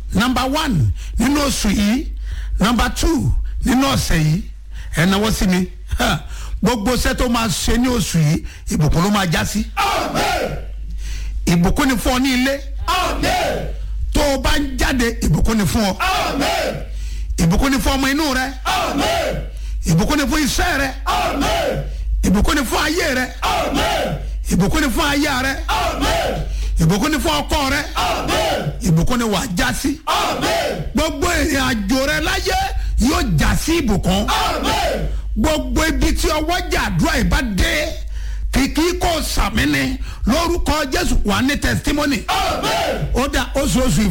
number 1 nínú oṣù yìí, number 2 nínú ọ̀sẹ̀ yìí. Ẹ náwó sí mi. Gbogbo ṣẹ́ tó máa ṣe ní oṣù yìí ìbùkún ló máa já sí. Amen. Ìbùkún ni fún ọ ní ilé. Amen. Tó o bá ń jáde ìbùkún ni fún ọ. Amen. Ìbùkún ni fún ọmọ inú rẹ. Amen. Ìbùkún ni fún iṣẹ́ rẹ. Amen. Ìbùkún ni fún ayé rẹ. Amen. Ìbùkún ni fún aya rẹ. Amen. Ìbùkún ni fún ọkọ rẹ. Amen. Ìbùkún ni wà já sí. Amen. Gbogbo ìrìn àjò rẹ láyé yóò já sí ìbùkún. Amen. Gbogbo ibi tí ọwọ́ jà àdúrà ìbá dé kìkì kò sàmì ni lórúkọ Jésù wà ní testimony. Amen. Ó dá oṣooṣù